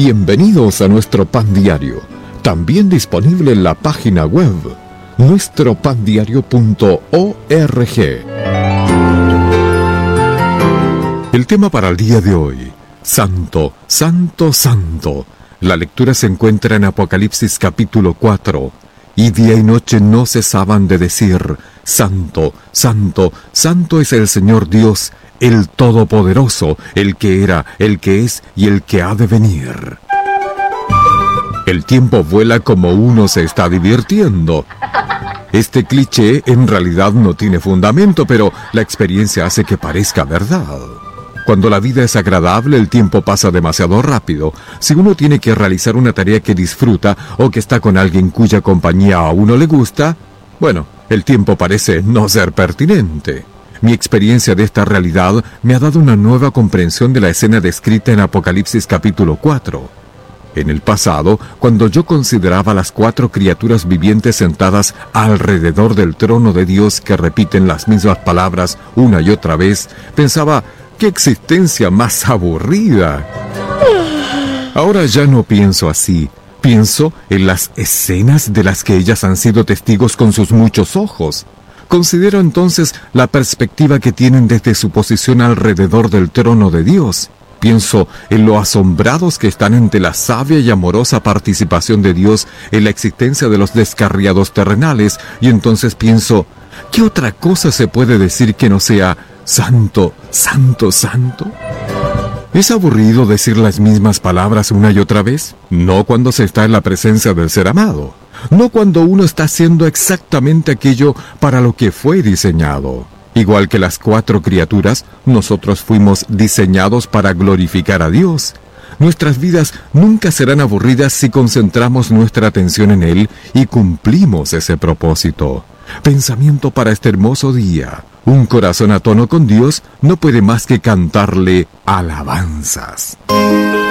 Bienvenidos a nuestro Pan Diario, también disponible en la página web nuestropandiario.org. El tema para el día de hoy: Santo, Santo, Santo. La lectura se encuentra en Apocalipsis capítulo 4. Y día y noche no cesaban de decir: Santo, Santo, Santo es el Señor Dios, el Todopoderoso, el que era, el que es y el que ha de venir. El tiempo vuela como uno se está divirtiendo. Este cliché en realidad no tiene fundamento, pero la experiencia hace que parezca verdad. Cuando la vida es agradable, el tiempo pasa demasiado rápido. Si uno tiene que realizar una tarea que disfruta o que está con alguien cuya compañía a uno le gusta, bueno, el tiempo parece no ser pertinente. Mi experiencia de esta realidad me ha dado una nueva comprensión de la escena descrita en Apocalipsis capítulo 4. En el pasado, cuando yo consideraba las 4 criaturas vivientes sentadas alrededor del trono de Dios que repiten las mismas palabras una y otra vez, pensaba: ¡qué existencia más aburrida! Ahora ya no pienso así. Pienso en las escenas de las que ellas han sido testigos con sus muchos ojos. Considero entonces la perspectiva que tienen desde su posición alrededor del trono de Dios. Pienso en lo asombrados que están ante la sabia y amorosa participación de Dios en la existencia de los descarriados terrenales, y entonces pienso: ¿qué otra cosa se puede decir que no sea Santo, Santo, Santo? ¿Es aburrido decir las mismas palabras una y otra vez? No cuando se está en la presencia del ser amado. No cuando uno está haciendo exactamente aquello para lo que fue diseñado. Igual que las 4 criaturas, nosotros fuimos diseñados para glorificar a Dios. Nuestras vidas nunca serán aburridas si concentramos nuestra atención en Él y cumplimos ese propósito. Pensamiento para este hermoso día: un corazón a tono con Dios no puede más que cantarle alabanzas.